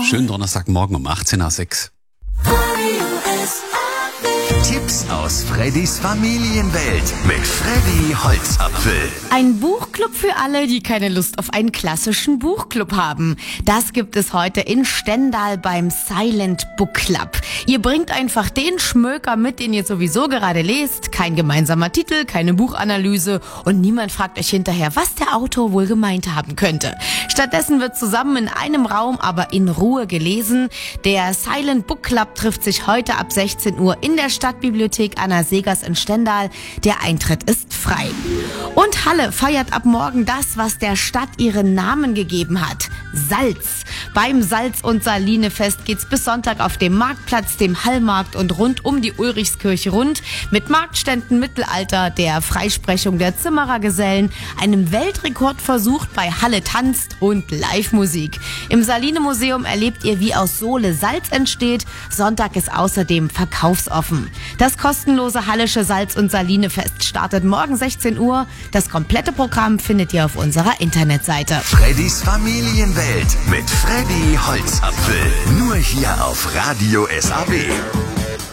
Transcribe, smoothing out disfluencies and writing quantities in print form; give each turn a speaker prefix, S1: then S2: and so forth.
S1: Schönen Donnerstagmorgen um 18:06 Uhr.
S2: Tipps aus Freddys Familienwelt mit Freddy Holzapfel.
S3: Ein Buchclub für alle, die keine Lust auf einen klassischen Buchclub haben. Das gibt es heute in Stendal beim Silent Book Club. Ihr bringt einfach den Schmöker mit, den ihr sowieso gerade lest. Kein gemeinsamer Titel, keine Buchanalyse und niemand fragt euch hinterher, was der Autor wohl gemeint haben könnte. Stattdessen wird zusammen in einem Raum, aber in Ruhe gelesen. Der Silent Book Club trifft sich heute ab 16 Uhr in der Stadtbibliothek Anna Segers in Stendal. Der Eintritt ist frei. Und Halle feiert ab morgen das, was der Stadt ihren Namen gegeben hat. Salz. Beim Salz- und Saline-Fest geht's bis Sonntag auf dem Marktplatz, dem Hallmarkt und rund um die Ulrichskirche rund. Mit Marktständen Mittelalter, der Freisprechung der Zimmerergesellen, einem Weltrekordversuch bei Halle tanzt und Live-Musik. Im Saline-Museum erlebt ihr, wie aus Sohle Salz entsteht. Sonntag ist außerdem verkaufsoffen. Das kostenlose Hallische Salz- und Saline-Fest startet morgen 16 Uhr. Das komplette Programm findet ihr auf unserer Internetseite.
S2: Freddys Familienwelt mit Freddy Holzapfel. Nur hier auf Radio SAW.